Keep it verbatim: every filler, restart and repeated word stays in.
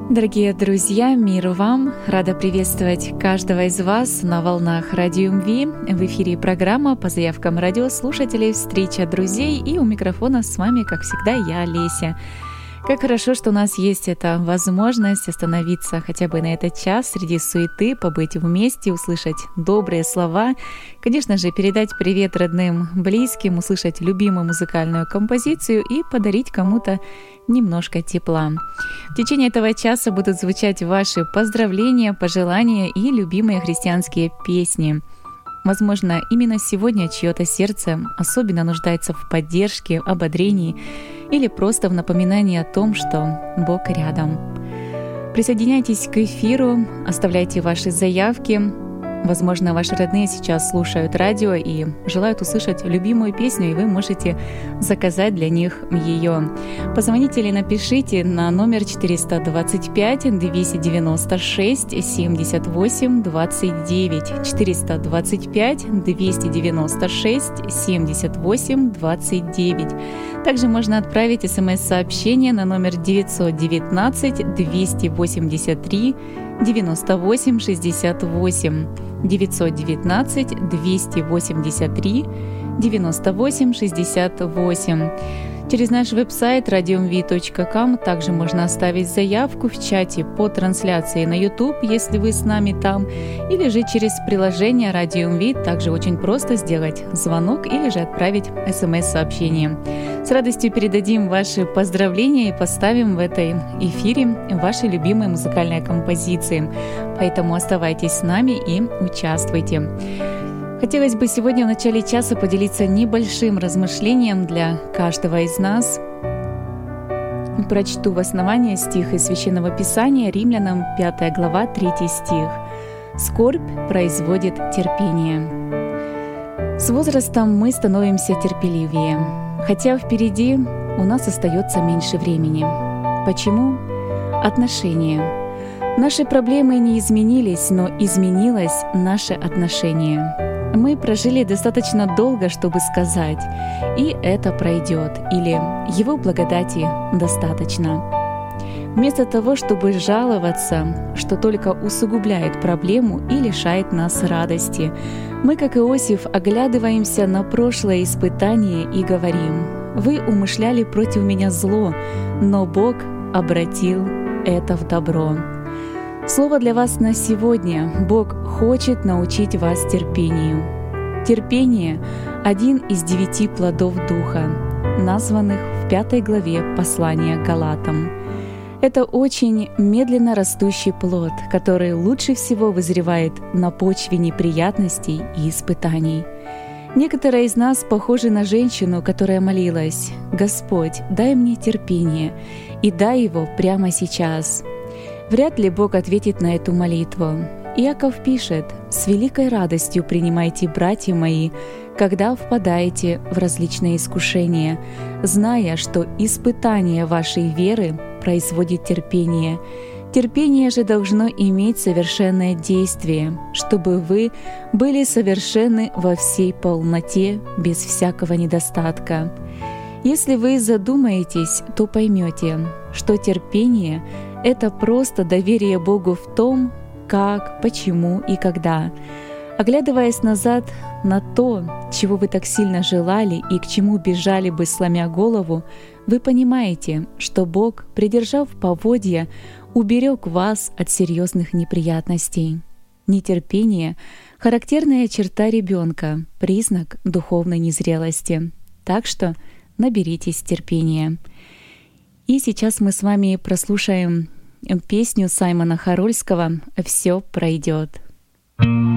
Дорогие друзья, мир вам! Рада приветствовать каждого из вас на волнах Радио МВ. В эфире программа по заявкам радиослушателей «Встреча друзей», и у микрофона с вами, как всегда, я, Леся. Как хорошо, что у нас есть эта возможность остановиться хотя бы на этот час среди суеты, побыть вместе, услышать добрые слова, конечно же, передать привет родным, близким, услышать любимую музыкальную композицию и подарить кому-то немножко тепла. В течение этого часа будут звучать ваши поздравления, пожелания и любимые христианские песни. Возможно, именно сегодня чье-то сердце особенно нуждается в поддержке, ободрении или просто в напоминании о том, что Бог рядом. Присоединяйтесь к эфиру, оставляйте ваши заявки. Возможно, ваши родные сейчас слушают радио и желают услышать любимую песню, и вы можете заказать для них ее. Позвоните или напишите на номер четыреста двадцать пять двести девяносто шесть семьдесят восемь двадцать девять, четыреста двадцать пять двести девяносто шесть семьдесят восемь двадцать девять. Также можно отправить смс-сообщение на номер девятьсот девятнадцать двести восемьдесят три девяносто восемь шестьдесят восемь, девятьсот девятнадцать двести восемьдесят три девяносто восемь шестьдесят восемь. Через наш веб-сайт радио эм ви точка ком также можно оставить заявку в чате по трансляции на YouTube, если вы с нами там, или же через приложение Радио эм ви также очень просто сделать звонок или же отправить смс-сообщение. С радостью передадим ваши поздравления и поставим в этой эфире ваши любимые музыкальные композиции. Поэтому оставайтесь с нами и участвуйте. Хотелось бы сегодня в начале часа поделиться небольшим размышлением для каждого из нас. Прочту в основании стих из Священного Писания, Римлянам пятая глава, третий стих. «Скорбь производит терпение». С возрастом мы становимся терпеливее, хотя впереди у нас остается меньше времени. Почему? Отношения. Наши проблемы не изменились, но изменилось наше отношение. Мы прожили достаточно долго, чтобы сказать «и это пройдет» или «его благодати достаточно». Вместо того, чтобы жаловаться, что только усугубляет проблему и лишает нас радости, мы, как Иосиф, оглядываемся на прошлое испытание и говорим: «Вы умышляли против меня зло, но Бог обратил это в добро». Слово для вас на сегодня. Бог хочет научить вас терпению. Терпение — один из девяти плодов Духа, названных в пятой главе послания к Галатам. Это очень медленно растущий плод, который лучше всего вызревает на почве неприятностей и испытаний. Некоторые из нас похожи на женщину, которая молилась: «Господь, дай мне терпение, и дай его прямо сейчас». Вряд ли Бог ответит на эту молитву. Иаков пишет: «С великой радостью принимайте, братья мои, когда впадаете в различные искушения, зная, что испытание вашей веры производит терпение. Терпение же должно иметь совершенное действие, чтобы вы были совершенны во всей полноте, без всякого недостатка». Если вы задумаетесь, то поймете, что терпение — это просто доверие Богу в том, как, почему и когда. Оглядываясь назад на то, чего вы так сильно желали и к чему бежали бы, сломя голову, вы понимаете, что Бог, придержав поводья, уберег вас от серьезных неприятностей. Нетерпение — характерная черта ребенка, признак духовной незрелости. Так что наберитесь терпения. И сейчас мы с вами прослушаем песню Саймона Хорольского «Все пройдет».